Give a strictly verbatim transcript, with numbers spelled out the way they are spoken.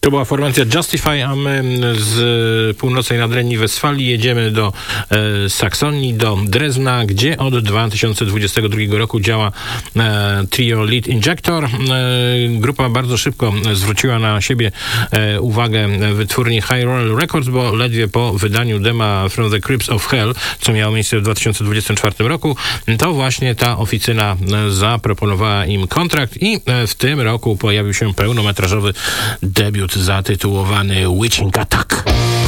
To była formacja Justify, a my z północnej nadrenii Westfalii jedziemy do e, Saksonii, do Drezna, gdzie od dwa tysiące dwudziestego drugiego roku działa e, trio Lead Injector. E, grupa bardzo szybko zwróciła na siebie e, uwagę wytwórni High Roller Records, bo ledwie po wydaniu dema From the Crypts of Hell, co miało miejsce w dwa tysiące dwudziestym czwartym roku, to właśnie ta oficyna zaproponowała im kontrakt i w tym roku pojawił się pełnometrażowy debiut zatytułowany Witching Attack.